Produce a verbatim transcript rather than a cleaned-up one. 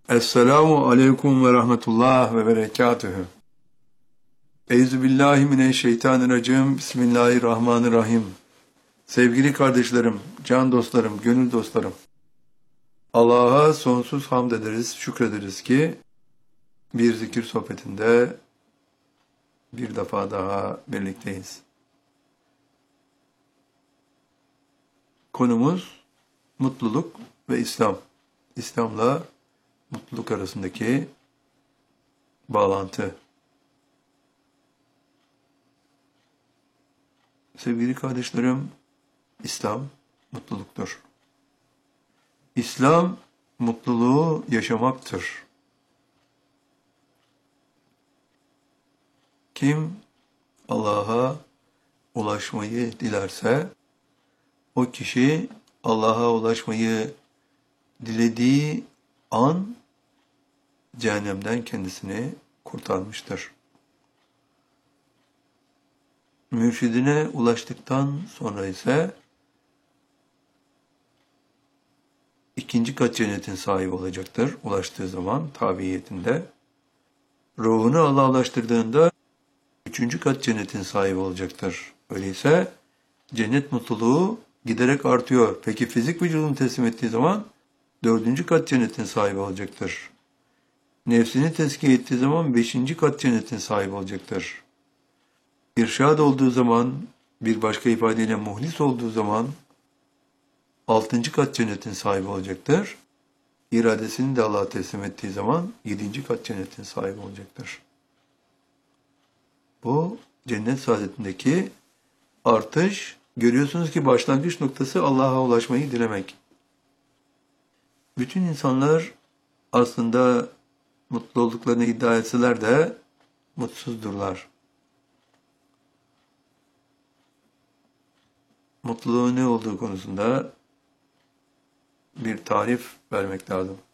Esselamu aleyküm ve rahmetullah ve berekatühü. Euzubillahimineşşeytanirracim. Bismillahirrahmanirrahim. Sevgili kardeşlerim, can dostlarım, gönül dostlarım. Allah'a sonsuz hamd ederiz, şükrederiz ki bir zikir sohbetinde bir defa daha birlikteyiz. Konumuz mutluluk ve İslam. İslam'la mutluluk arasındaki bağlantı. Sevgili kardeşlerim, İslam mutluluktur. İslam mutluluğu yaşamaktır. Kim Allah'a ulaşmayı dilerse, o kişi Allah'a ulaşmayı dilediği an cehennemden kendisini kurtarmıştır. Mürşidine ulaştıktan sonra ise ikinci kat cennetin sahibi olacaktır. Ulaştığı zaman tabiyetinde. Ruhunu Allah'a ulaştırdığında üçüncü kat cennetin sahibi olacaktır. Öyleyse cennet mutluluğu giderek artıyor. Peki fizik vücudunu teslim ettiği zaman dördüncü kat cennetin sahibi olacaktır. Nefsini tezkiye ettiği zaman beşinci kat cennetin sahibi olacaktır. İrşad olduğu zaman, bir başka ifadeyle muhlis olduğu zaman altıncı kat cennetin sahibi olacaktır. İradesini de Allah'a teslim ettiği zaman yedinci kat cennetin sahibi olacaktır. Bu cennet saadetindeki artış, görüyorsunuz ki başlangıç noktası Allah'a ulaşmayı dilemek. Bütün insanlar aslında mutlu olduklarını iddia etseler de mutsuzdurlar. Mutluluğun ne olduğu konusunda bir tarif vermek lazım.